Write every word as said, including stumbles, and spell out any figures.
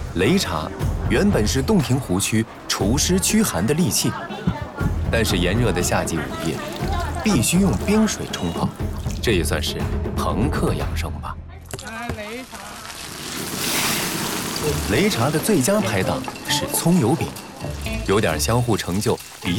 擂茶原本是洞庭湖区除湿驱寒的利器，但是炎热的夏季午夜，必须用冰水冲泡，这也算是朋克养生吧。擂茶的最佳拍档是葱油饼，有点相互成就，彼